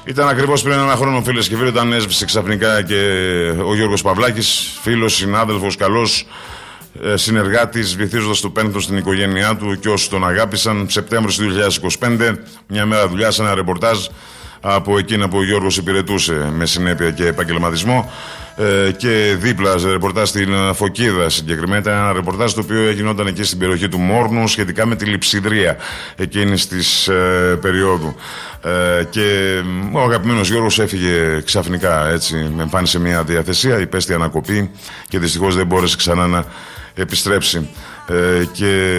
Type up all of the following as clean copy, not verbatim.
Ήταν ακριβώς πριν ένα χρόνο, φίλες και φίλοι, όταν έσβησε ξαφνικά και ο Γιώργος Παυλάκης, φίλος, συνάδελφος, καλός συνεργάτης, βυθίζοντας το πένθο στην οικογένειά του και όσοι τον αγάπησαν. Σεπτέμβριο του 2025, μια μέρα δουλειά σε ένα ρεπορτάζ από εκείνα που ο Γιώργος υπηρετούσε με συνέπεια και επαγγελματισμό, και δίπλα σε ρεπορτάζ στην Φωκίδα συγκεκριμένα. Ήταν ένα ρεπορτάζ το οποίο γινόταν εκεί στην περιοχή του Μόρνου σχετικά με τη λειψιδρία εκείνης της περίοδου, και ο αγαπημένος Γιώργος έφυγε ξαφνικά, έτσι, με εμφάνισε μια διαθεσία, υπέστη ανακοπή και δυστυχώς δεν μπόρεσε ξανά να επιστρέψει, και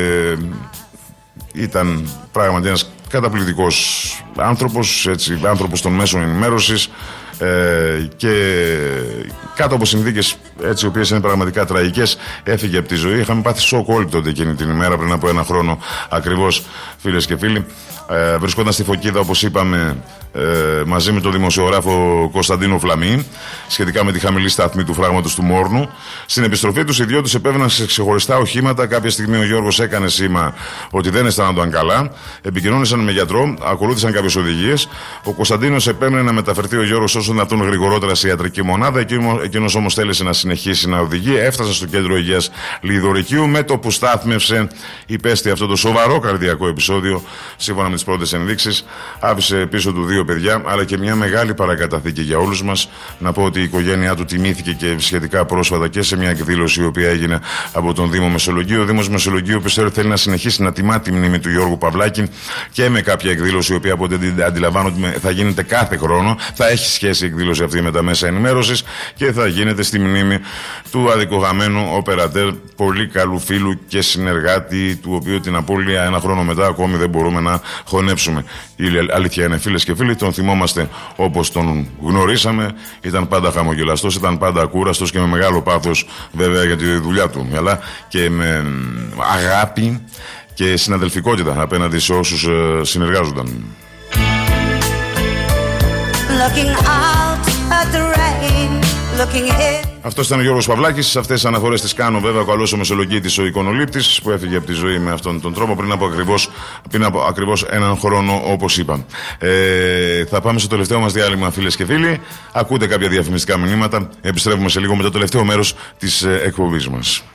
ήταν πράγματι ένας καταπληκτικός άνθρωπος, έτσι, άνθρωπος των μέσων ενημέρωσης, και κάτω από συνθήκες έτσι, οι οποίες είναι πραγματικά τραγικές, έφυγε από τη ζωή. Είχαμε πάθει σοκ όλοι τότε εκείνη την ημέρα, πριν από ένα χρόνο ακριβώς, φίλες και φίλοι. Βρισκόταν στη Φωκίδα, όπως είπαμε, μαζί με τον δημοσιογράφο Κωνσταντίνο Φλαμή, σχετικά με τη χαμηλή σταθμή του φράγματος του Μόρνου. Στην επιστροφή τους, οι δυο τους επέβαιναν σε ξεχωριστά οχήματα. Κάποια στιγμή ο Γιώργος έκανε σήμα ότι δεν αισθάνονταν καλά. Επικοινώνησαν με γιατρό, ακολούθησαν κάποιες οδηγίες. Ο Κωνσταντίνος επέμενε να μεταφερθεί ο Γιώργος όσο δυνατόν γρηγορότερα σε ιατρική μονάδα. Εκείνος όμως θέλησε να συνεχίσει να οδηγεί. Έφτασε στο κέντρο υγείας Λιδωρικίου. Με το που στάθμευσε, υπέστη αυτό το σοβαρό καρδιακό επεισόδιο. Σύμφωνα με τις πρώτες ενδείξεις, άφησε πίσω του 2 παιδιά, αλλά και μια μεγάλη παρακαταθήκη για όλους μας. Να πω ότι η οικογένειά του τιμήθηκε και σχετικά πρόσφατα και σε μια εκδήλωση η οποία έγινε από τον Δήμο Μεσολογγίου. Ο Δήμος Μεσολογγίου πιστεύω θέλει να συνεχίσει να τιμά τη μνήμη του Γιώργου Παυλάκη και με κάποια εκδήλωση η οποία από ό,τι αντιλαμβάνω ότι θα γίνεται κάθε χρόνο. Θα έχει σχέση η εκδήλωση αυτή με τα μέσα ενημέρωσης και θα γίνεται στη μνήμη του αδικογραμμένου οπερατέρ, πολύ καλού φίλου και συνεργάτη, του οποίου την απώλεια ένα χρόνο μετά ακόμη δεν μπορούμε να χωνέψουμε. Η αλήθεια είναι, φίλες και φίλοι, τον θυμόμαστε όπως τον γνωρίσαμε. Ήταν πάντα χαμογελαστός, ήταν πάντα ακούραστος και με μεγάλο πάθος βέβαια για τη δουλειά του, αλλά και με αγάπη και συναδελφικότητα απέναντι σε όσους συνεργάζονταν. Αυτός ήταν ο Γιώργος Παυλάκης. Αυτές τις αναφορές τις κάνω βέβαια ο καλός ο Μεσολογγίτης, ο εικονολήπτης, που έφυγε από τη ζωή με αυτόν τον τρόπο πριν από ακριβώς έναν χρόνο, όπως είπα. Θα πάμε στο τελευταίο μας διάλειμμα, φίλες και φίλοι. Ακούτε κάποια διαφημιστικά μηνύματα. Επιστρέφουμε σε λίγο με το τελευταίο μέρος της εκπομπής μας.